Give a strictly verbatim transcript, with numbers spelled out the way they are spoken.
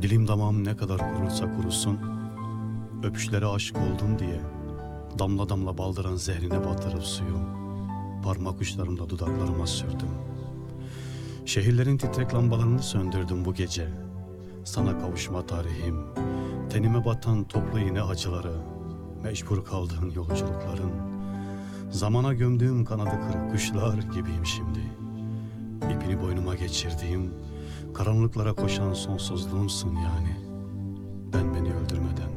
Dilim damağım ne kadar kurursa kurusun, öpüşlere aşık oldum diye damla damla baldıran zehrine batırıp suyu parmak uçlarımla dudaklarıma sürdüm. Şehirlerin titrek lambalarını söndürdüm bu gece. Sana kavuşma tarihim, tenime batan toplu iğne acıları, mecbur kaldığın yolculukların, zamana gömdüğüm kanadı kırık kuşlar gibiyim şimdi. İpini boynuma geçirdiğim, karanlıklara koşan sonsuzluğumsun yani. Ben beni öldürmeden